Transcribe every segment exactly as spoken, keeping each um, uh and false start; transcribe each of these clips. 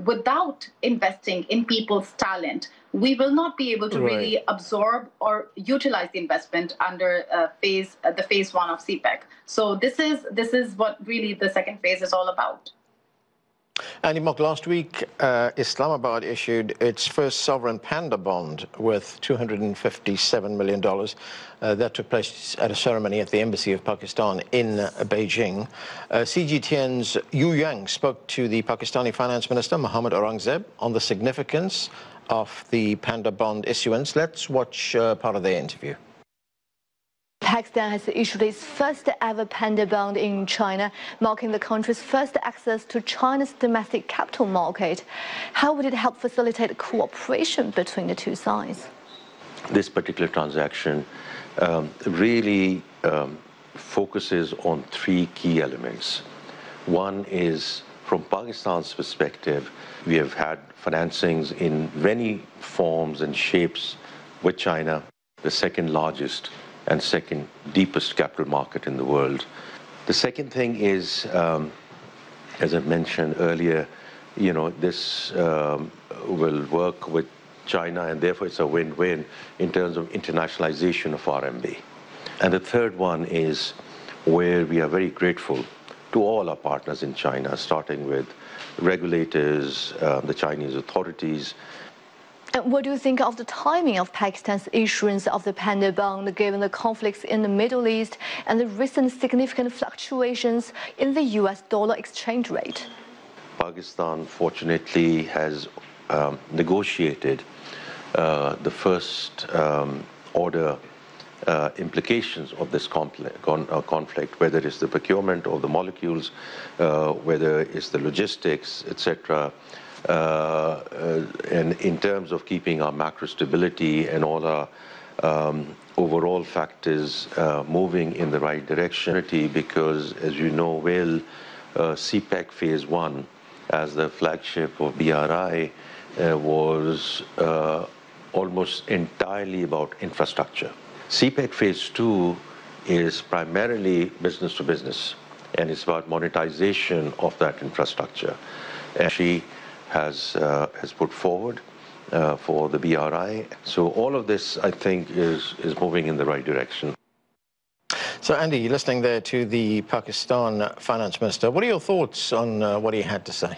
without investing in people's talent, we will not be able to Right. really absorb or utilize the investment under uh, phase uh, the phase one of C PEC. So this is this is what really the second phase is all about. Andy Mok, last week, uh, Islamabad issued its first sovereign panda bond worth two hundred fifty-seven million dollars. Uh, that took place at a ceremony at the Embassy of Pakistan in uh, Beijing. Uh, C G T N's Yu Yang spoke to the Pakistani Finance Minister, Mohammad Aurangzeb, on the significance of the panda bond issuance. Let's watch uh, part of their interview. Pakistan has issued its first ever panda bond in China, marking the country's first access to China's domestic capital market. How would it help facilitate cooperation between the two sides? This particular transaction um, really um, focuses on three key elements. One is, from Pakistan's perspective, we have had financings in many forms and shapes with China, the second largest and second deepest capital market in the world. The second thing is, um, as I mentioned earlier, you know, this um, will work with China, and therefore it's a win-win in terms of internationalization of R M B. And the third one is where we are very grateful to all our partners in China, starting with regulators, uh, the Chinese authorities. What do you think of the timing of Pakistan's issuance of the panda bond, given the conflicts in the Middle East and the recent significant fluctuations in the U S dollar exchange rate? Pakistan, fortunately, has um, negotiated uh, the first um, order uh, implications of this conflict, con uh, conflict, whether it's the procurement of the molecules, uh, whether it's the logistics, et cetera. Uh, uh, and in terms of keeping our macro stability and all our um, overall factors uh, moving in the right direction, because, as you know well, uh, C PEC Phase One, as the flagship of B R I, uh, was uh, almost entirely about infrastructure. C PEC Phase Two is primarily business to business, and it's about monetization of that infrastructure. And she has uh, has put forward uh, for the B R I. So all of this, I think, is is moving in the right direction. So, Andy, you're listening there to the Pakistan Finance Minister. What are your thoughts on uh, what he had to say?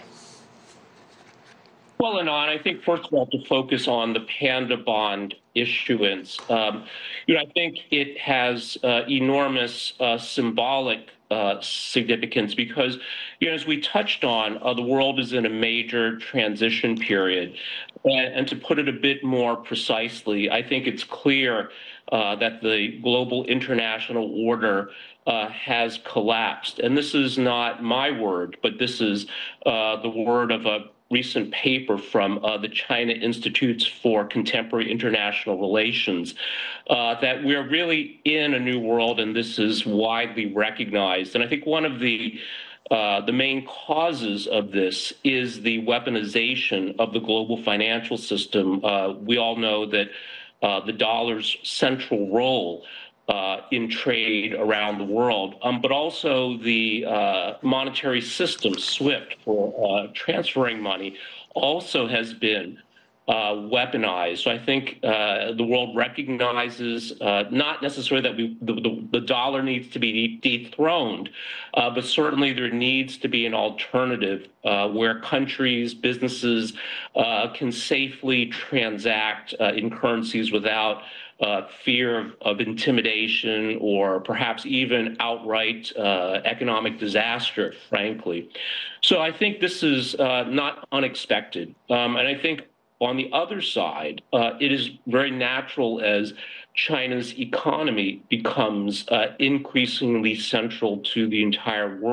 Well, Anand, I think, first of all, to focus on the panda bond issuance, um, you know, I think it has uh, enormous uh, symbolic uh, significance because, you know, as we touched on, uh, the world is in a major transition period. And, and to put it a bit more precisely, I think it's clear uh, that the global international order uh, has collapsed. And this is not my word, but this is uh, the word of a recent paper from uh, the China Institutes for Contemporary International Relations, uh, that we're really in a new world, and this is widely recognized. And I think one of the uh, the main causes of this is the weaponization of the global financial system. Uh, we all know that uh, the dollar's central role Uh, in trade around the world, um, but also the uh, monetary system, SWIFT, for uh, transferring money, also has been uh, weaponized. So I think uh, the world recognizes uh, not necessarily that we, the, the, the dollar needs to be dethroned, uh, but certainly there needs to be an alternative uh, where countries, businesses uh, can safely transact uh, in currencies without Uh, fear of, of intimidation or perhaps even outright uh, economic disaster, frankly. So I think this is uh, not unexpected. Um, and I think on the other side, uh, it is very natural as China's economy becomes uh, increasingly central to the entire world.